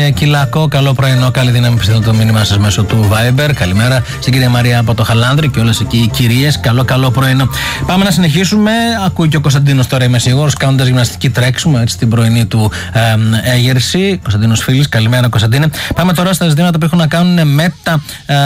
Κυλακό, καλό πρωινό, καλή δύναμη. Πιστεύω το μήνυμά σας μέσω του Viber. Καλημέρα στην κυρία Μαρία από το Χαλάνδρη και όλες εκεί οι κυρίες. Καλό πρωινό. Πάμε να συνεχίσουμε. Ακούει και ο Κωνσταντίνος τώρα, είμαι σίγουρος, κάνοντας γυμναστική τρέξιμο έτσι την πρωινή του έγερση. Κωνσταντίνος Φίλης, καλημέρα Κωνσταντίνε. Πάμε τώρα στα ζητήματα που έχουν να κάνουν με τα.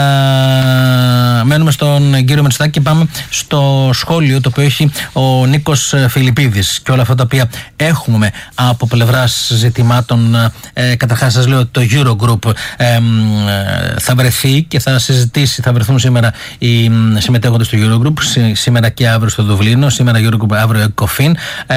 Μένουμε στον κύριο Μητσοτάκη και πάμε στο σχόλιο το οποίο έχει ο Νίκος Φιλιππίδης και όλα αυτά τα οποία έχουμε από πλευράς ζητημάτων. Καταρχάς σας λέω ότι το Eurogroup θα βρεθεί και θα συζητήσει, θα βρεθούν σήμερα οι συμμετέχοντες του Eurogroup, σήμερα και αύριο στο Δουβλίνο, σήμερα Eurogroup, αύριο ECOFIN.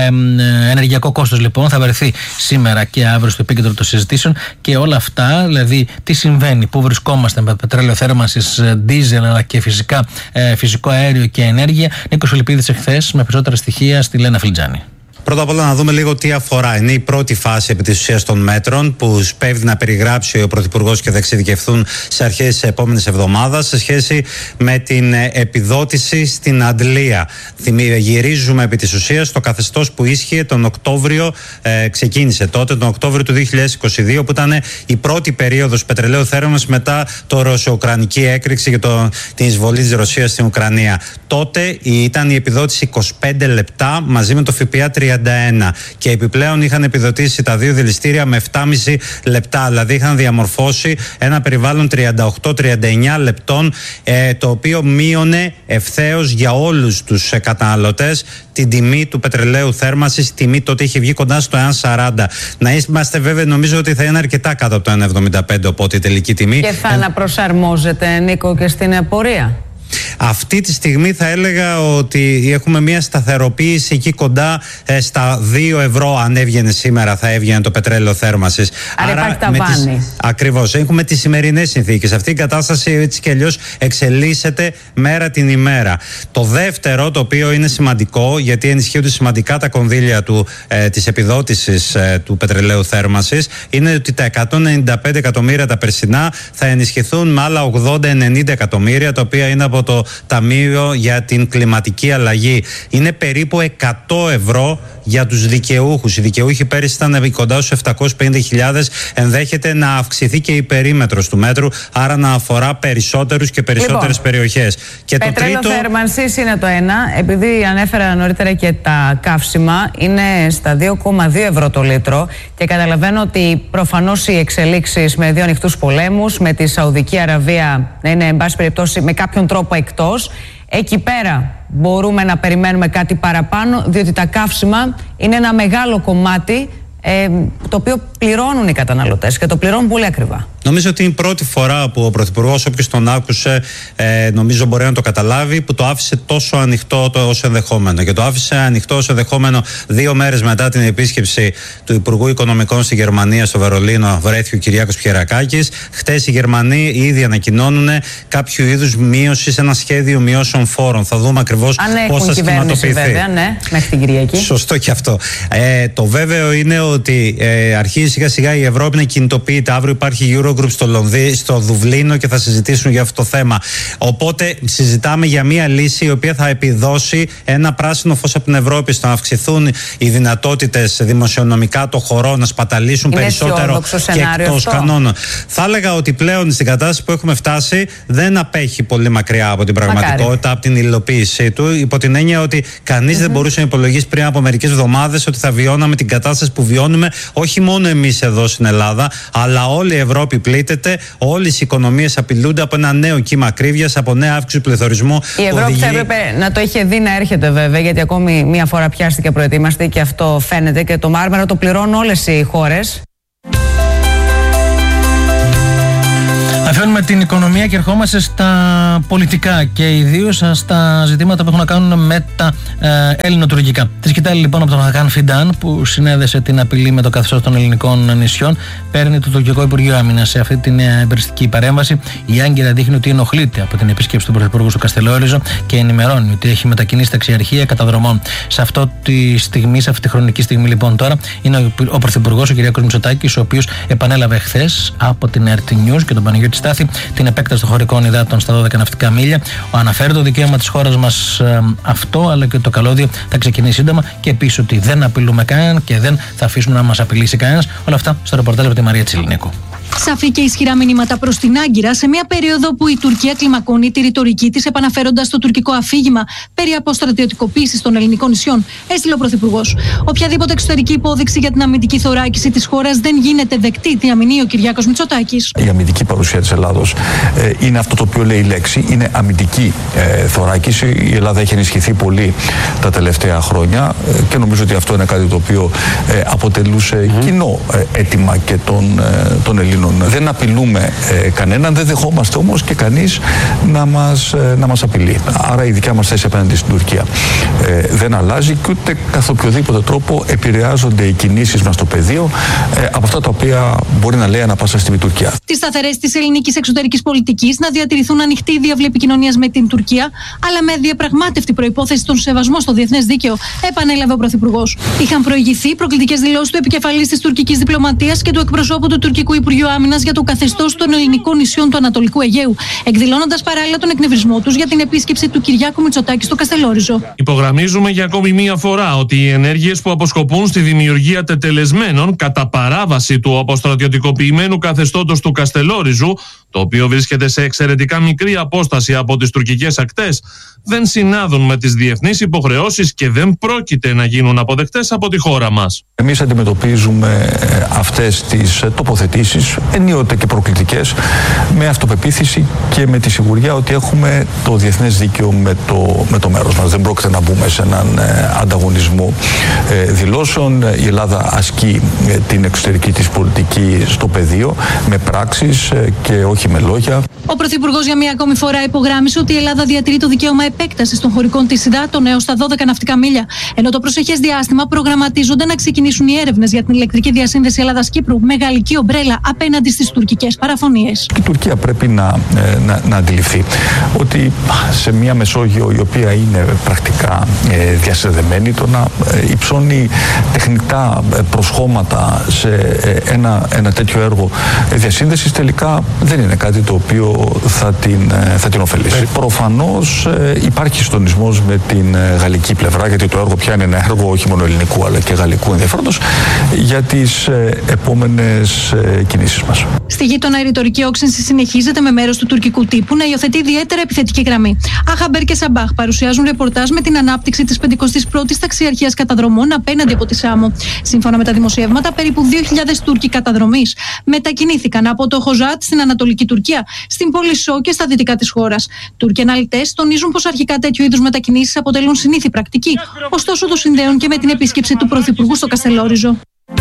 Ενεργειακό κόστος λοιπόν θα βρεθεί σήμερα και αύριο στο επίκεντρο των συζητήσεων και όλα αυτά, δηλαδή τι συμβαίνει, πού βρισκόμαστε με πετρέλαιο θέρμανσης, ντίζελ αλλά και φυσικό αέριο και ενέργεια. Νίκος Φιλιππίδης εχθές με περισσότερα στοιχεία στη Λένα Φιλτζάνη. Πρώτα απ' όλα να δούμε λίγο τι αφορά. Είναι η πρώτη φάση επί της ουσίας των μέτρων που σπέβδει να περιγράψει ο Πρωθυπουργός και θα εξειδικευθούν σε αρχές της επόμενης εβδομάδας σε σχέση με την επιδότηση στην αντλία. Γυρίζουμε επί της ουσίας στο καθεστώς που ίσχυε τον Οκτώβριο, ξεκίνησε τότε τον Οκτώβριο του 2022 που ήταν η πρώτη περίοδος πετρελαίου θέρμανσης μετά το ρωσο-ουκρανική έκρηξη και την εισβολή της Ρωσίας στην Ουκρανία. Τότε ήταν η επιδότηση 25 λεπτά μαζί με το ΦΠΑ 31 και επιπλέον είχαν επιδοτήσει τα δύο δηληστήρια με 7,5 λεπτά, δηλαδή είχαν διαμορφώσει ένα περιβάλλον 38-39 λεπτών, το οποίο μείωνε ευθέως για όλους τους καταναλωτές την τιμή του πετρελαίου θέρμανσης. Η τιμή τότε είχε βγει κοντά στο 1,40. Να είμαστε βέβαιοι, νομίζω ότι θα είναι αρκετά κάτω από το 1,75 οπότε η τελική τιμή. Και θα αναπροσαρμόζεται, Νίκο, και στην πορεία. Αυτή τη στιγμή θα έλεγα ότι έχουμε μια σταθεροποίηση εκεί κοντά στα 2 ευρώ. Αν έβγαινε σήμερα θα έβγαινε το πετρέλαιο θέρμανσης. Άρα υπάρχει ταβάνι. Ακριβώς. Έχουμε τις σημερινές συνθήκες. Αυτή η κατάσταση έτσι και αλλιώς εξελίσσεται μέρα την ημέρα. Το δεύτερο, το οποίο είναι σημαντικό, γιατί ενισχύονται σημαντικά τα κονδύλια της επιδότησης του πετρελαίου θέρμανσης, είναι ότι τα 195 εκατομμύρια τα περσινά θα ενισχυθούν με άλλα 80-90 εκατομμύρια, τα οποία είναι από το Ταμείο για την Κλιματική Αλλαγή. Είναι περίπου 100 ευρώ για τους δικαιούχους. Οι δικαιούχοι πέρυσι ήταν κοντά στους 750.000. Ενδέχεται να αυξηθεί και η περίμετρος του μέτρου, άρα να αφορά περισσότερους και περισσότερες περιοχές. Και πετρέλαιο θέρμανσης είναι το ένα. Επειδή ανέφερα νωρίτερα και τα καύσιμα, είναι στα 2,2 ευρώ το λίτρο και καταλαβαίνω ότι προφανώς οι εξελίξεις με δύο ανοιχτούς πολέμους, με τη Σαουδική Αραβία να είναι εν πάση περιπτώσει με κάποιον τρόπο εκτός, εκεί πέρα μπορούμε να περιμένουμε κάτι παραπάνω, διότι τα καύσιμα είναι ένα μεγάλο κομμάτι το οποίο πληρώνουν οι καταναλωτές και το πληρώνουν πολύ ακριβά. Νομίζω ότι είναι η πρώτη φορά που ο Πρωθυπουργός, όποιος τον άκουσε, νομίζω μπορεί να το καταλάβει, που το άφησε τόσο ανοιχτό ως ενδεχόμενο. Και το άφησε ανοιχτό ως ενδεχόμενο 2 μέρες μετά την επίσκεψη του Υπουργού Οικονομικών στη Γερμανία, στο Βερολίνο, βρέθηκε ο Κυριάκος Πιερακάκης. Χτες οι Γερμανοί ήδη ανακοινώνουν κάποιο είδους μείωση σε ένα σχέδιο μειώσεων φόρων. Θα δούμε ακριβώς πώς θα σχηματοποιηθεί. Βέβαια, ναι, μέχρι την Κυριακή. Σωστό και αυτό. Το βέβαιο είναι ότι αρχίζει σιγά σιγά η Ευρώπη να κινητοποιείται. Αύριο υπάρχει Eurogroup στο Δουβλίνο και θα συζητήσουν για αυτό το θέμα. Οπότε συζητάμε για μια λύση η οποία θα επιδώσει ένα πράσινο φως από την Ευρώπη στο να αυξηθούν οι δυνατότητες δημοσιονομικά των χωρών να σπαταλήσουν περισσότερο και εκτός κανόνων. Θα έλεγα ότι πλέον στην κατάσταση που έχουμε φτάσει δεν απέχει πολύ μακριά από την πραγματικότητα, από την υλοποίησή του, υπό την έννοια ότι κανείς δεν μπορούσε να υπολογίσει πριν από μερικές εβδομάδες ότι θα βιώναμε την κατάσταση που βιώνουμε, όχι μόνο εμείς εδώ στην Ελλάδα, αλλά όλη η Ευρώπη πλήττεται, όλες οι οικονομίες απειλούνται από ένα νέο κύμα ακρίβειας, από νέα αύξηση του πληθωρισμού. Η Ευρώπη θα έπρεπε να το είχε δει να έρχεται βέβαια, γιατί ακόμη μία φορά πιάστηκε προετοίμαστη και αυτό φαίνεται και το μάρμαρα το πληρώνουν όλες οι χώρες. Αφήνουμε την οικονομία και ερχόμαστε στα πολιτικά και ιδίως στα ζητήματα που έχουν να κάνουν με τα ελληνοτουρκικά. Τη σκητάλη λοιπόν από τον Χακάν Φιντάν, που συνέδεσε την απειλή με το καθεστώς των ελληνικών νησιών, παίρνει το τουρκικό Υπουργείο Άμυνας σε αυτή την εμπεριστική παρέμβαση. Η Άγκυρα δείχνει ότι ενοχλείται από την επίσκεψη του Πρωθυπουργού στο Καστελόριζο και ενημερώνει ότι έχει μετακινήσει ταξιαρχία καταδρομών. Σε αυτή τη χρονική στιγμή λοιπόν τώρα είναι ο Πρωθυπουργός, ο Κυριάκος Μητσοτάκης, ο οποίος επανέλαβε χθες από την RT News και τον Παναγιώτη Στάθη την επέκταση των χωρικών υδάτων στα 12 ναυτικά μίλια. Αναφέρει το δικαίωμα της χώρας μας αυτό, αλλά και το καλώδιο θα ξεκινήσει σύντομα, και επίσης ότι δεν απειλούμε κανέναν και δεν θα αφήσουμε να μας απειλήσει κανένας. Όλα αυτά στο ρεπορτάζ από τη Μαρία Τσιλινίκου. Σαφή και ισχυρά μηνύματα προς την Άγκυρα σε μια περίοδο που η Τουρκία κλιμακώνει τη ρητορική της, επαναφέροντας το τουρκικό αφήγημα περί αποστρατιωτικοποίησης των ελληνικών νησιών, έστειλε ο Πρωθυπουργός. Οποιαδήποτε εξωτερική υπόδειξη για την αμυντική θωράκιση της χώρας δεν γίνεται δεκτή, τι αμηνύει ο Κυριάκος Μητσοτάκης. Η αμυντική παρουσία της Ελλάδος είναι αυτό το οποίο λέει η λέξη, είναι αμυντική θωράκιση. Η Ελλάδα έχει ενισχυθεί πολύ τα τελευταία χρόνια και νομίζω ότι αυτό είναι κάτι το οποίο αποτελούσε κοινό αίτημα και των Ελλήνων. Δεν απειλούμε κανέναν, δεν δεχόμαστε όμως και κανείς να μας απειλεί. Άρα η δικιά μας θέση απέναντι στην Τουρκία δεν αλλάζει και ούτε καθ' οποιοδήποτε τρόπο επηρεάζονται οι κινήσεις μας στο πεδίο από αυτά τα οποία μπορεί να λέει ανά πάσα στιγμή η Τουρκία. Τις σταθερές της ελληνικής εξωτερικής πολιτικής να διατηρηθούν ανοιχτή η διαβλή επικοινωνίας με την Τουρκία, αλλά με διαπραγμάτευτη προϋπόθεση τον σεβασμό στο διεθνές δίκαιο, επανέλαβε ο Πρωθυπουργός. Είχαν προηγηθεί προκλητικές δηλώσεις του επικεφαλής της τουρκικής διπλωματίας και του εκπροσώπου του τουρκικού Υπουργείου Άμυνας για το καθεστώς των ελληνικών νησιών του Ανατολικού Αιγαίου, εκδηλώνοντας παράλληλα τον εκνευρισμό τους για την επίσκεψη του Κυριάκου Μητσοτάκη στο Καστελόριζο. Υπογραμμίζουμε για ακόμη μία φορά ότι οι ενέργειες που αποσκοπούν στη δημιουργία τετελεσμένων κατά παράβαση του αποστρατιωτικοποιημένου καθεστώτος του Καστελόριζου, το οποίο βρίσκεται σε εξαιρετικά μικρή απόσταση από τις τουρκικές ακτές, δεν συνάδουν με τις διεθνείς υποχρεώσεις και δεν πρόκειται να γίνουν αποδεκτές από τη χώρα μας. Εμείς αντιμετωπίζουμε αυτές τις τοποθετήσεις, ενίοτε και προκλητικές, με αυτοπεποίθηση και με τη σιγουριά ότι έχουμε το διεθνές δίκαιο με το μέρος μας. Δεν πρόκειται να μπούμε σε έναν ανταγωνισμό δηλώσεων. Η Ελλάδα ασκεί την εξωτερική της πολιτική στο πεδίο με πράξεις και όχι με λόγια. Ο Πρωθυπουργός για μία ακόμη φορά υπογράμμισε ότι η Ελλάδα διατηρεί το δικαίωμα επέκτασης των χωρικών της υδάτων έως τα 12 ναυτικά μίλια, ενώ το προσεχές διάστημα προγραμματίζονται να ξεκινήσουν οι έρευνες για την ηλεκτρική διασύνδεση Ελλάδας-Κύπρου με γαλλική ομπρέλα απέναντι στις τουρκικές παραφωνίες. Η Τουρκία πρέπει να αντιληφθεί ότι σε μια Μεσόγειο η οποία είναι πρακτικά διασυνδεμένη, το να υψώνει τεχνητά προσχώματα σε ένα τέτοιο έργο διασύνδεσης τελικά δεν είναι κάτι το οποίο θα την ωφελήσει. Προφανώς υπάρχει συντονισμός με την γαλλική πλευρά, γιατί το έργο πια είναι ένα έργο όχι μόνο ελληνικού αλλά και γαλλικού ενδιαφέροντος για τις επόμενες κινήσεις μας. Στη γείτονα η ρητορική όξυνση συνεχίζεται με μέρος του τουρκικού τύπου να υιοθετεί ιδιαίτερα επιθετική γραμμή. Αχαμπέρ και Σαμπάχ παρουσιάζουν ρεπορτάζ με την ανάπτυξη της 51ης ταξιαρχίας καταδρομών απέναντι από τη Σάμο. Σύμφωνα με τα δημοσιεύματα, περίπου 2.000 Τούρκοι καταδρομής μετακινήθηκαν από το Χοζάτ στην Ανατολική Τουρκία, στην πόλη Σό και στα δυτικά της χώρας. Τούρκοι αναλυτές τονίζουν πως αρχικά τέτοιου είδους μετακινήσεις αποτελούν συνήθη πρακτική, ωστόσο το συνδέουν και με την επίσκεψη του Πρωθυπουργού στο Καστελόριζο.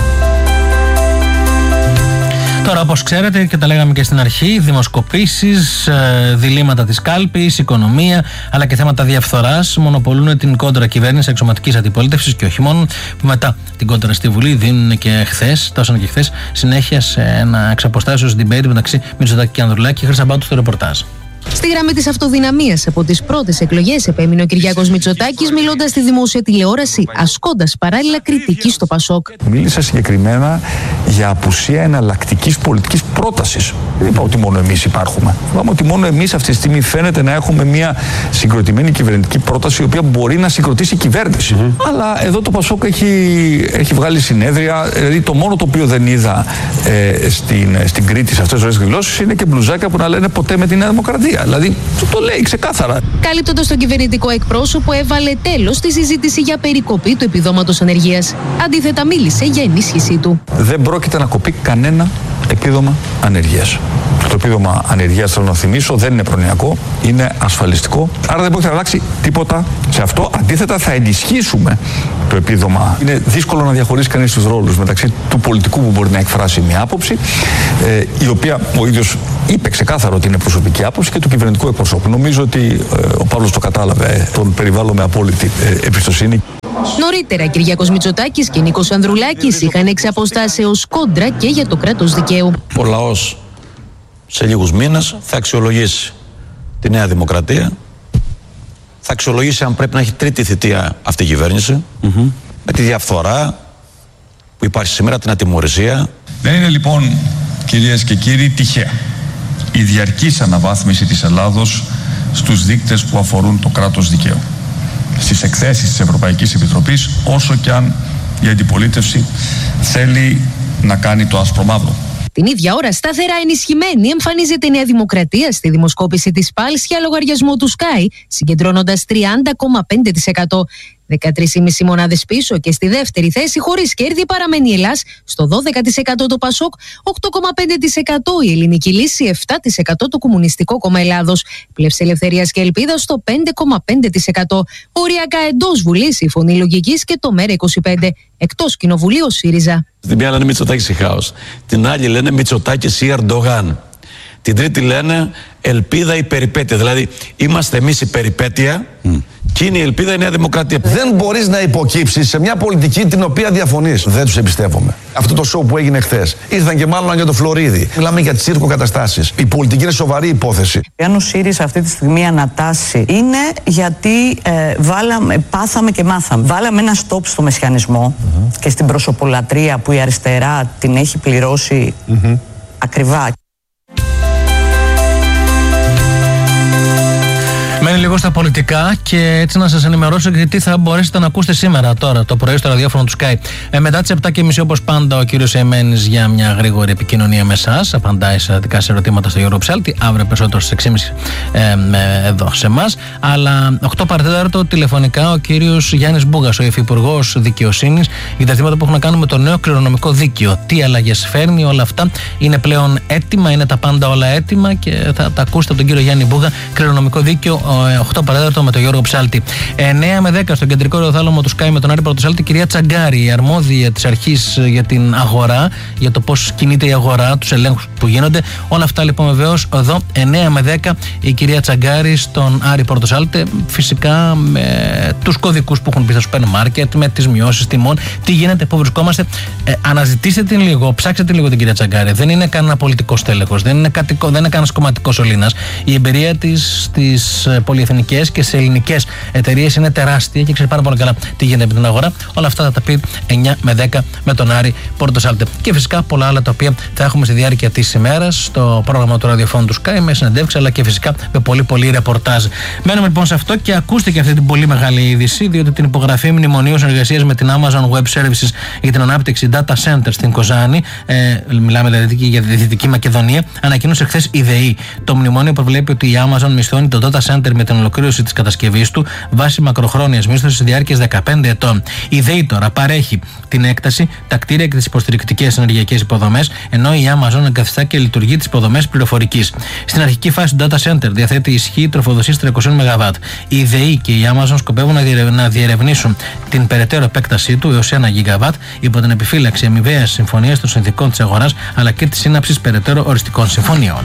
Τώρα, όπως ξέρετε και τα λέγαμε και στην αρχή, δημοσκοπήσεις, διλήμματα της κάλπης, οικονομία, αλλά και θέματα διαφθοράς μονοπολούν την κόντρα κυβέρνηση εξωματικής αντιπολίτευσης και όχι μόνο, που μετά την κόντρα στη Βουλή δίνουν και χθες, δώσαν και χθες, συνέχεια σε ένα εξαποστάσεως debate μεταξύ Μητσοτάκη και Ανδρουλάκη. Χρυσαμπάτου στο ρεπορτάζ. Στη γραμμή της αυτοδυναμίας από τις πρώτες εκλογές επέμεινε ο Κυριάκος Μητσοτάκης, μιλώντας στη δημόσια τηλεόραση, ασκώντας παράλληλα κριτική στο Πασόκ. Μίλησα συγκεκριμένα για απουσία εναλλακτικής πολιτικής πρότασης. Δεν είπα ότι μόνο εμείς υπάρχουμε. Είπαμε ότι μόνο εμείς αυτή τη στιγμή φαίνεται να έχουμε μια συγκροτημένη κυβερνητική πρόταση, η οποία μπορεί να συγκροτήσει κυβέρνηση. Αλλά εδώ το Πασόκ έχει βγάλει συνέδρια. Δηλαδή το μόνο το οποίο δεν είδα στην Κρήτη σε αυτές τις δηλώσεις είναι και μπλουζάκια που να λένε ποτέ με τη Νέα Δημοκρατία. Δηλαδή το λέει ξεκάθαρα. Καλύπτοντας τον κυβερνητικό εκπρόσωπο, έβαλε τέλος στη συζήτηση για περικοπή του επιδόματος ανεργίας. Αντίθετα, μίλησε για ενίσχυσή του. Δεν πρόκειται να κοπεί κανένα επίδομα ανεργίας. Το επίδομα ανεργίας, θέλω να θυμίσω, δεν είναι προνοιακό, είναι ασφαλιστικό. Άρα δεν πρόκειται να αλλάξει τίποτα σε αυτό. Αντίθετα, θα ενισχύσουμε το επίδομα. Είναι δύσκολο να διαχωρίσει κανείς τους ρόλους μεταξύ του πολιτικού που μπορεί να εκφράσει μια άποψη, η οποία ο ίδιος είπε ξεκάθαρα ότι είναι προσωπική άποψη, και του κυβερνητικού εκπροσώπου. Νομίζω ότι ο Παύλος το κατάλαβε, τον περιβάλλω με απόλυτη εμπιστοσύνη. Νωρίτερα, Κυριάκος Μητσοτάκης και Νίκος Ανδρουλάκης είχαν εξ αποστάσεως κόντρα και για το κράτος δικαίου. Ο λαός σε λίγους μήνες θα αξιολογήσει τη Νέα Δημοκρατία, θα αξιολογήσει αν πρέπει να έχει τρίτη θητεία αυτή η κυβέρνηση, με τη διαφθορά που υπάρχει σήμερα, την ατιμωρησία. Δεν είναι λοιπόν, κυρίες και κύριοι, τυχαία η διαρκής αναβάθμιση της Ελλάδος στους δείκτες που αφορούν το κράτος δικαίου, στις εκθέσεις της Ευρωπαϊκής Επιτροπής, όσο και αν η αντιπολίτευση θέλει να κάνει το άσπρο μαύρο. Την ίδια ώρα, σταθερά ενισχυμένη, εμφανίζεται η Νέα Δημοκρατία στη δημοσκόπηση της Pulse για λογαριασμό του Sky, συγκεντρώνοντας 30,5%. 13,5 μονάδες πίσω και στη δεύτερη θέση χωρίς κέρδη παραμένει η Ελλάς, στο 12% το Πασόκ, 8,5% η Ελληνική Λύση, 7% το Κομμουνιστικό Κόμμα Ελλάδος, Πλεύση Ελευθερίας και Ελπίδας στο 5,5%. Οριακά εντός Βουλής η Φωνή Λογικής και το ΜΕΡΑ25. Εκτός Κοινοβουλίου ΣΥΡΙΖΑ. Την μία λένε Μητσοτάκης ή χάος. Την άλλη λένε Μητσοτάκης ή Ερντογάν. Την τρίτη λένε ελπίδα ή περιπέτεια. Δηλαδή είμαστε εμείς η περιπέτεια και είναι η ελπίδα η Νέα Δημοκρατία. Δεν μπορείς να υποκύψεις σε μια πολιτική την οποία διαφωνείς. Δεν τους εμπιστεύομαι. Αυτό το σοου που έγινε χθες. Ήρθαν και μάλλον για το Φλωρίδι. Μιλάμε για τσίρκο καταστάσεις. Η πολιτική είναι σοβαρή υπόθεση. Αν ο ΣΥΡΙΖΑ αυτή τη στιγμή ανατάσσει, είναι γιατί πάθαμε και μάθαμε. Βάλαμε ένα στόπ στο μεσιανισμό και στην προσωπολατρία που η αριστερά την έχει πληρώσει ακριβά. Μένει λίγο στα πολιτικά και έτσι να σας ενημερώσω και τι θα μπορέσετε να ακούσετε σήμερα τώρα το πρωί στο ραδιόφωνο του Sky. Μετά τις 7:30 όπως πάντα ο κύριος Εμένης για μια γρήγορη επικοινωνία με εσάς. Απαντάει σε δικά σε ερωτήματα στο Γιώργο Ψάλτη. Αύριο περισσότερο στις 6:30 εδώ σε εμάς. Αλλά 8 παρατέταρτο τηλεφωνικά ο κύριος Γιάννης Μπούγας, ο Υφυπουργός Δικαιοσύνης, για τα ζητήματα που έχουν να κάνουν με το νέο κληρονομικό δίκαιο. Τι αλλαγές φέρνει, όλα αυτά είναι πλέον έτοιμα, είναι τα πάντα όλα έτοιμα και θα τα ακούσετε από τον κύριο Γιάννη Μπούγα. Κληρονομικό δίκαιο 8 παρατέταρτο με τον Γιώργο Ψάλτη. 9 με 10 στον κεντρικό ροθάλαμο του Sky με τον Άρη Πρωτοσάλτη, κυρία Τσαγκάρη, η αρμόδια της αρχής για την αγορά, για το πώς κινείται η αγορά, τους ελέγχους που γίνονται. Όλα αυτά λοιπόν βεβαίως εδώ 9 με 10 η κυρία Τσαγκάρη στον Άρη Πρωτοσάλτη. Φυσικά με τους κωδικούς που έχουν πει στο σούπερ μάρκετ, με τις μειώσεις τιμών, τι γίνεται, πού βρισκόμαστε. Αναζητήστε την λίγο, ψάξτε λίγο την κυρία Τσαγκάρη. Δεν είναι κανένα πολιτικό στέλεχος, δεν είναι κανένας κομματικός σωλήνας. Η εμπειρία της στις πολυεθνικές και σε ελληνικές εταιρείες είναι τεράστια και ξέρει πάρα πολύ καλά τι γίνεται με την αγορά. Όλα αυτά θα τα πει 9 με 10 με τον Άρη Πορτοσάλτε. Και φυσικά πολλά άλλα τα οποία θα έχουμε στη διάρκεια της ημέρας στο πρόγραμμα του ραδιοφώνου του Sky με συνεντεύξεις αλλά και φυσικά με πολύ ρεπορτάζ. Μένουμε λοιπόν σε αυτό και ακούστε και αυτή την πολύ μεγάλη είδηση, διότι την υπογραφή μνημονίου συνεργασίας με την Amazon Web Services για την ανάπτυξη data center στην Κοζάνη, μιλάμε δηλαδή για τη Δυτική Μακεδονία, ανακοίνωσε χθες η ΔΕΗ. Το μνημόνιο προβλέπει ότι η Amazon μισθώνει το data center με την ολοκλήρωση της κατασκευής του βάσει μακροχρόνιας μίσθωσης σε διάρκειας 15 ετών. Η ΔΕΗ τώρα παρέχει την έκταση, τα κτίρια και τις υποστηρικτικές ενεργειακές υποδομές, ενώ η Amazon εγκαθιστά και λειτουργεί τις υποδομές πληροφορικής. Στην αρχική φάση του data center διαθέτει ισχύ τροφοδοσίας 300 ΜΒ. Η ΔΕΗ και η Amazon σκοπεύουν να διερευνήσουν την περαιτέρω επέκτασή του έως 1 GW υπό την επιφύλαξη αμοιβαίας συμφωνίας των συνθηκών της αγοράς αλλά και της σύναψης περαιτέρω οριστικών συμφωνιών.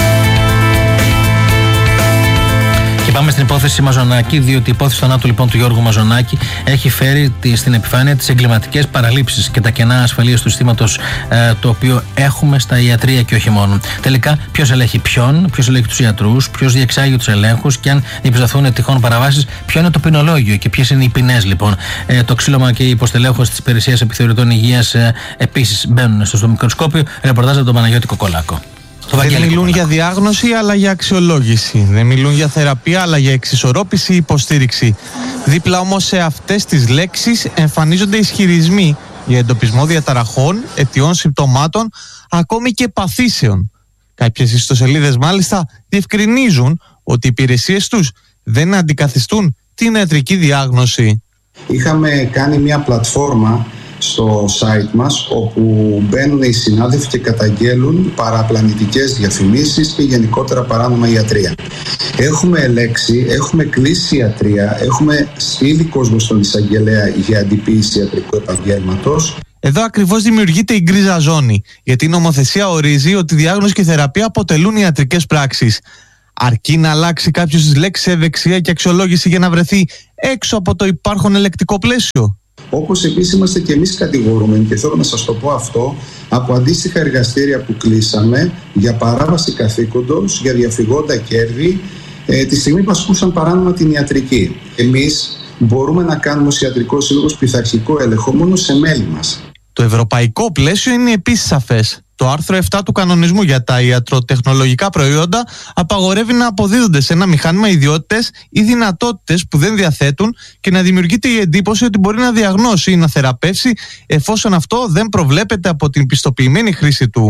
Και πάμε στην υπόθεση Μαζονάκη, διότι η υπόθεση θανάτου λοιπόν του Γιώργου Μαζονάκη έχει φέρει στην επιφάνεια τις εγκληματικές παραλήψεις και τα κενά ασφαλείας του συστήματος το οποίο έχουμε στα ιατρεία και όχι μόνο. Τελικά, ποιος ελέγχει ποιον, ποιος ελέγχει τους ιατρούς, ποιος διεξάγει τους ελέγχους και αν διαπιστωθούν τυχόν παραβάσεις, ποιο είναι το ποινολόγιο και ποιες είναι οι ποινές λοιπόν. Το ξύλωμα και η υποστελέχωση της υπηρεσίας επιθεωρητών υγείας επίσης μπαίνουν στο μικροσκόπιο. Ρεπορτάζ από τον Παναγιώτη Κοκολάκο. Δεν μιλούν για διάγνωση αλλά για αξιολόγηση. Δεν μιλούν για θεραπεία αλλά για εξισορρόπηση ή υποστήριξη. Δίπλα όμως σε αυτές τις λέξεις εμφανίζονται ισχυρισμοί για εντοπισμό διαταραχών, αιτιών συμπτωμάτων, ακόμη και παθήσεων. Κάποιες ιστοσελίδες μάλιστα διευκρινίζουν ότι οι υπηρεσίες τους δεν αντικαθιστούν την ιατρική διάγνωση. Είχαμε κάνει μια πλατφόρμα στο site μας όπου μπαίνουν οι συνάδελφοι και καταγγέλουν παραπλανητικές διαφημίσεις και γενικότερα παράνομα ιατρία. Έχουμε ελέξει, έχουμε κλείσει ιατρία, έχουμε στείλει κόσμο στον εισαγγελέα για αντιποίηση ιατρικού επαγγέλματος. Εδώ ακριβώς δημιουργείται η γκρίζα ζώνη, γιατί η νομοθεσία ορίζει ότι η διάγνωση και η θεραπεία αποτελούν ιατρικές πράξεις. Αρκεί να αλλάξει κάποιος τις λέξεις ευεξία και αξιολόγηση για να βρεθεί έξω από το υπάρχον ελεκτικό πλαίσιο. Όπως επίσης είμαστε και εμείς κατηγορούμενοι, και θέλω να σας το πω αυτό, από αντίστοιχα εργαστήρια που κλείσαμε για παράβαση καθήκοντος, για διαφυγόντα κέρδη, τη στιγμή που ασκούσαν παράνομα την ιατρική. Εμείς μπορούμε να κάνουμε ως Ιατρικός Σύλλογος πειθαρχικό έλεγχο μόνο σε μέλη μας. Το ευρωπαϊκό πλαίσιο είναι επίσης σαφές. Το άρθρο 7 του κανονισμού για τα ιατροτεχνολογικά προϊόντα απαγορεύει να αποδίδονται σε ένα μηχάνημα ιδιότητες ή δυνατότητες που δεν διαθέτουν και να δημιουργείται η εντύπωση ότι μπορεί να διαγνώσει ή να θεραπεύσει εφόσον αυτό δεν προβλέπεται από την πιστοποιημένη χρήση του.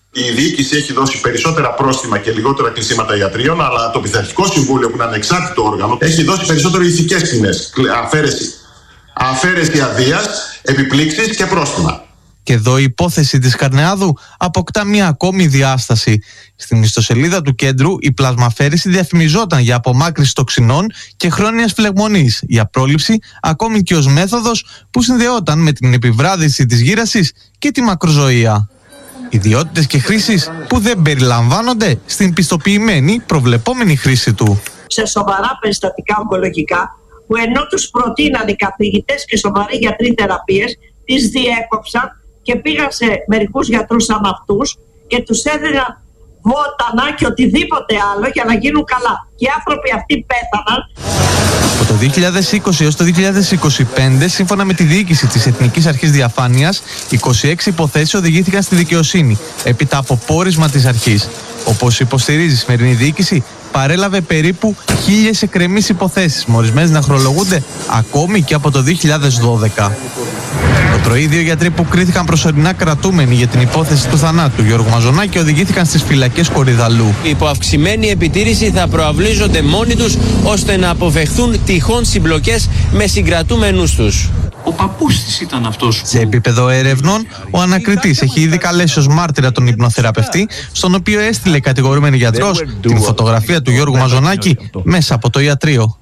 Η διοίκηση έχει δώσει περισσότερα πρόστιμα και λιγότερα κλεισίματα ιατρίων, αλλά το Πειθαρχικό Συμβούλιο, που είναι ανεξάρτητο όργανο, έχει δώσει περισσότερο ηθικές ποινές. Αφαίρεση αδείας, επιπλήξεις και πρόστιμα. Και εδώ η υπόθεση της Καρνεάδου αποκτά μια ακόμη διάσταση. Στην ιστοσελίδα του κέντρου η πλασμαφέρηση διαφημιζόταν για απομάκρυνση τοξινών και χρόνιας φλεγμονής, για πρόληψη, ακόμη και ως μέθοδος που συνδεόταν με την επιβράδυνση της γύρασης και τη μακροζωία. Ιδιότητες και χρήσεις που δεν περιλαμβάνονται στην πιστοποιημένη προβλεπόμενη χρήση του. Σε σοβαρά περιστατικά ογκολογικά, που ενώ τους προτείνανε οι καθηγητές και σοβαροί γιατροί θεραπείες, τις διέκοψαν και πήγαν σε μερικούς γιατρούς σαν αυτούς και τους έδιναν βότανα και οτιδήποτε άλλο για να γίνουν καλά. Και οι άνθρωποι αυτοί πέθαναν. Από το 2020 έως το 2025, σύμφωνα με τη διοίκηση της Εθνικής Αρχής Διαφάνειας, 26 υποθέσεις οδηγήθηκαν στη δικαιοσύνη, έπειτα από πόρισμα της αρχής. Όπως υποστηρίζει η σημερινή διοίκηση, παρέλαβε περίπου 1.000 εκκρεμείς υποθέσεις, με ορισμένες να χρονολογούνται ακόμη και από το 2012. Το πρωί, 2 γιατροί που κρίθηκαν προσωρινά κρατούμενοι για την υπόθεση του θανάτου Γιώργου Μαζονάκη οδηγήθηκαν στις φυλακές Κορυδαλλού. Υπό αυξημένη επιτήρηση θα προαυλίζονται μόνοι τους, ώστε να αποφευχθούν τυχόν συμπλοκές με συγκρατούμενους τους. Ο παππούς της ήταν αυτός. Σε επίπεδο ερευνών, ο ανακριτής έχει ήδη καλέσει ως μάρτυρα τον υπνοθεραπευτή, στον οποίο έστειλε κατηγορούμενη γιατρός την φωτογραφία του Γιώργου Μαζονάκη μέσα από το ιατρείο.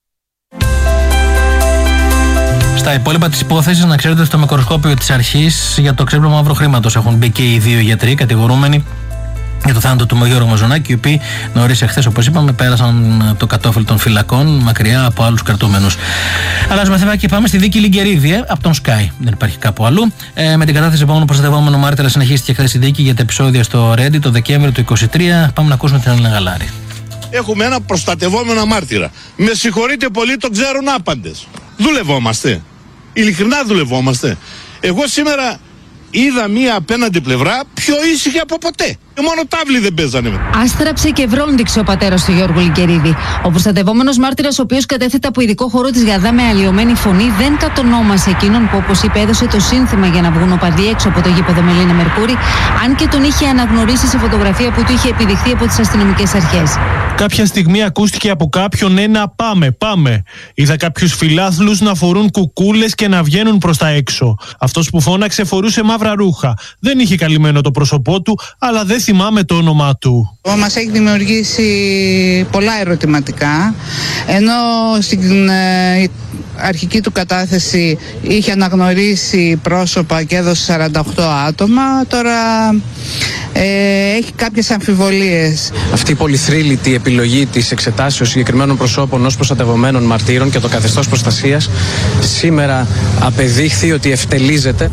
Στα υπόλοιπα της υπόθεσης, να ξέρετε, στο μικροσκόπιο της αρχής για το ξέπλυμα μαύρου χρήματος έχουν μπει και οι 2 γιατροί κατηγορούμενοι για το θάνατο του Γιώργου Μαζονάκη, οι οποίοι νωρίς εχθές, όπως είπαμε, πέρασαν το κατόφλι των φυλακών μακριά από άλλους κρατούμενους. Αλλάζουμε θέμα και πάμε στη δίκη Λιγκερίδη από τον Sky. Δεν υπάρχει κάπου αλλού. Με την κατάθεση επόμενου προστατευόμενου μάρτυρα συνεχίστηκε χθες η δίκη για τα επεισόδια στο Ρέντι το Δεκέμβριο του 2023. Πάμε να ακούσουμε την Έλληνα Γαλάρη. Έχουμε ένα προστατευόμενο μάρτυρα. Με συγχωρείτε πολύ, το ξέρουν άπαντες. Δουλευόμαστε. Ειλικρινά δουλευόμαστε. Εγώ σήμερα είδα μία απέναντι πλευρά πιο ήσυχη από ποτέ. Μόνο τάβλοι δεν παίζανε. Άστραψε και βρόντιξε ο πατέρας του Γιώργου Λιγκερίδη. Ο προστατευόμενος μάρτυρας, ο οποίος κατέθεται από ειδικό χώρο της ΓΑΔΑ με αλλοιωμένη φωνή, δεν κατονόμασε εκείνον που, όπως είπε, έδωσε το σύνθημα για να βγουν οπαδοί έξω από το γήπεδο Μελίνα Μερκούρη, αν και τον είχε αναγνωρίσει σε φωτογραφία που του είχε επιδειχθεί από τις αστυνομικές αρχές. Κάποια στιγμή ακούστηκε από κάποιον ένα πάμε. Είδα κάποιους φιλάθλους να φορούν κουκούλες και να βγαίνουν προς τα έξω. Αυτός που φώναξε φορούσε μαύρα ρούχα. Δεν είχε καλυμμένο το πρόσωπό του, αλλά δεν θυμάμαι το όνομά του. Μας έχει δημιουργήσει πολλά ερωτηματικά, ενώ στην αρχική του κατάθεση είχε αναγνωρίσει πρόσωπα και έδωσε 48 άτομα, τώρα έχει κάποιες αμφιβολίες. Αυτή η πολυθρύλητη επιλογή της εξετάσεως συγκεκριμένων προσώπων ως προστατευομένων μαρτύρων και το καθεστώς προστασίας σήμερα απεδείχθη ότι ευτελίζεται.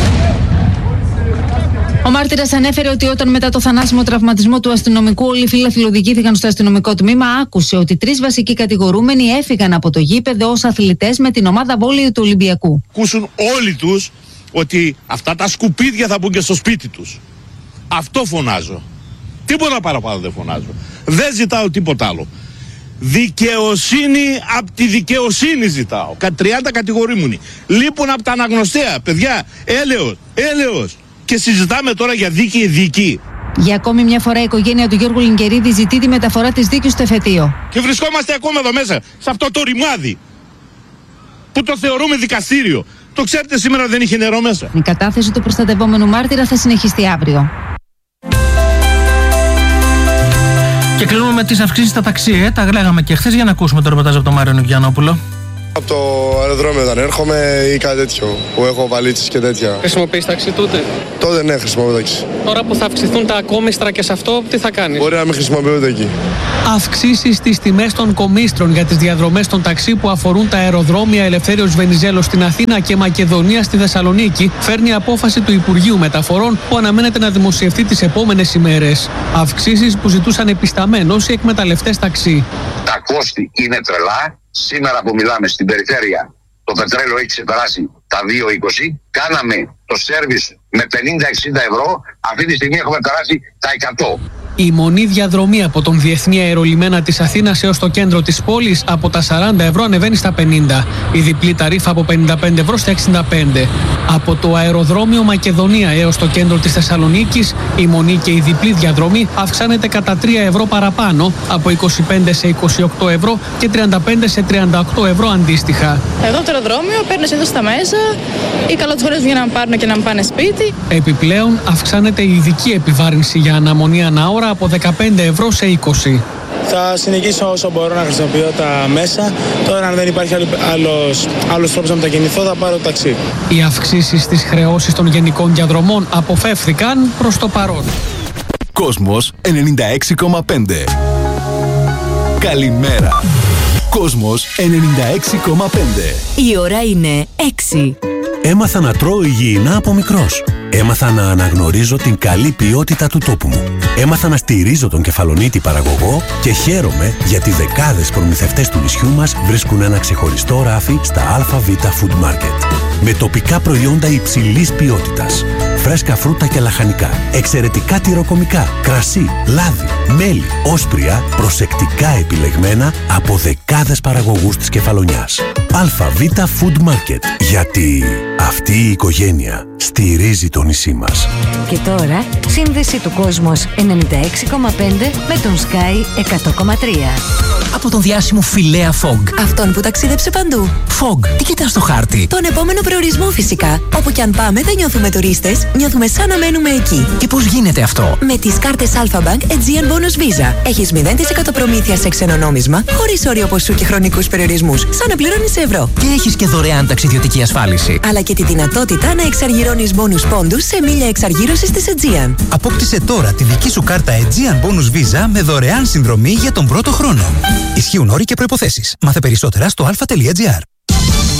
Ο μάρτυρας ανέφερε ότι όταν μετά το θανάσιμο τραυματισμό του αστυνομικού όλοι οι φίλαθλοι οδηγήθηκαν στο αστυνομικό τμήμα, άκουσε ότι 3 βασικοί κατηγορούμενοι έφυγαν από το γήπεδο ως αθλητές με την ομάδα βόλεϊ του Ολυμπιακού. Ακούσουν όλοι τους ότι αυτά τα σκουπίδια θα μπουν και στο σπίτι τους. Αυτό φωνάζω. Τίποτα παραπάνω δεν φωνάζω. Δεν ζητάω τίποτα άλλο. Δικαιοσύνη από τη δικαιοσύνη ζητάω. 30 κατηγορούμενοι λείπουν από τα αναγνωστέα. Παιδιά, έλεος. Και συζητάμε τώρα για δίκη. Για ακόμη μια φορά η οικογένεια του Γιώργου Λιγκερίδη ζητεί τη μεταφορά της δίκης στο εφετείο. Και βρισκόμαστε ακόμα εδώ μέσα, σε αυτό το ρημάδι που το θεωρούμε δικαστήριο. Το ξέρετε, σήμερα δεν είχε νερό μέσα. Η κατάθεση του προστατευόμενου μάρτυρα θα συνεχιστεί αύριο. Και κλείνουμε με τις αυξήσεις στα ταξί. Τα λέγαμε και χθες, για να ακούσουμε το ρεπορτάζ από τον Μάριο Νικιανόπουλο. Από το αεροδρόμιο όταν έρχομαι ή κάτι τέτοιο, που έχω βαλίτσες και τέτοια. Χρησιμοποιείς ταξί τότε? Τότε ναι, χρησιμοποιώ ταξί. Τώρα που θα αυξηθούν τα κόμιστρα και σε αυτό, τι θα κάνεις? Μπορεί να μην χρησιμοποιούνται εκεί. Αυξήσεις στις τιμές των κομίστρων για τις διαδρομές των ταξί που αφορούν τα αεροδρόμια Ελευθέριος Βενιζέλος στην Αθήνα και Μακεδονία στη Θεσσαλονίκη φέρνει απόφαση του Υπουργείου Μεταφορών που αναμένεται να δημοσιευτεί τις επόμενες ημέρες. Αυξήσεις που ζητούσαν επισταμένως οι εκμεταλλευτές ταξί. Τα κόστη είναι τρελά. Σήμερα που μιλάμε στην περιφέρεια, το πετρέλαιο έχει ξεπεράσει τα 2,20. Κάναμε το σέρβις με 50-60 ευρώ. Αυτή τη στιγμή έχουμε περάσει τα 100. Η μονή διαδρομή από τον Διεθνή Αερολιμένα της Αθήνας έως το κέντρο της πόλης από τα 40 ευρώ ανεβαίνει στα 50. Η διπλή ταρίφα από 55 ευρώ στα 65. Από το αεροδρόμιο Μακεδονία έως το κέντρο της Θεσσαλονίκης, η μονή και η διπλή διαδρομή αυξάνεται κατά 3 ευρώ παραπάνω, από 25 σε 28 ευρώ και 35 σε 38 ευρώ αντίστοιχα. Εδώ το αεροδρόμιο παίρνουν συνήθως στα μέσα ή καλό τους χωρίς για να πάρουν και να πάνε σπίτι. Επιπλέον αυξάνεται η ειδική επιβάρυνση για αναμονή ανά ώρα από 15 ευρώ σε 20. Θα συνεχίσω όσο μπορώ να χρησιμοποιώ τα μέσα. Τώρα, αν δεν υπάρχει άλλος τρόπος να μετακινηθώ, θα πάρω ταξί. Οι αυξήσεις στις χρεώσεις των γενικών διαδρομών αποφεύθηκαν προς το παρόν. Κόσμος 96,5. Καλημέρα. Κόσμος 96,5. Η ώρα είναι 6. Έμαθα να τρώω υγιεινά από μικρός. Έμαθα να αναγνωρίζω την καλή ποιότητα του τόπου μου. Έμαθα να στηρίζω τον κεφαλονίτη παραγωγό και χαίρομαι γιατί δεκάδες προμηθευτές του νησιού μας βρίσκουν ένα ξεχωριστό ράφι στα ΑΒ Food Market. Με τοπικά προϊόντα υψηλής ποιότητας. Φρέσκα φρούτα και λαχανικά, εξαιρετικά τυροκομικά, κρασί, λάδι, μέλι, όσπρια, προσεκτικά επιλεγμένα από δεκάδες παραγωγούς της Κεφαλονιάς. ΑΒ Food Market. Γιατί αυτή η οικογένεια στηρίζει το νησί μας. Και τώρα, σύνδεση του Κόσμος 96,5 με τον Sky 100,3. Από τον διάσημο Φιλέα Fog. Αυτόν που ταξίδεψε παντού. Fog, τι κοιτάς στο χάρτη? Τον επόμενο προορισμό φυσικά. Όπου κι αν πάμε δεν νιώθουμε τουρίστες, νιώθουμε σαν να μένουμε εκεί. Και πώς γίνεται αυτό? Με τις κάρτες Alpha Bank Aegean Bonus Visa. Έχεις 0% προμήθεια σε ξένο νόμισμα, χωρίς όριο ποσού και χρονικούς περιορισμούς, σαν να πληρώνεις σε ευρώ. Και έχεις και δωρεάν ταξιδιωτική ασφάλιση. Αλλά και τη δυνατότητα να εξαργυρώνεις bonus πόντους σε μίλια εξαργύρωσης της Aegean. Απόκτησε τώρα τη δική σου κάρτα Aegean Bonus Visa με δωρεάν συνδρομή για τον πρώτο χρόνο. Ισχύουν όροι και προϋποθέσεις. Μάθε περισσότερα στο alpha.gr.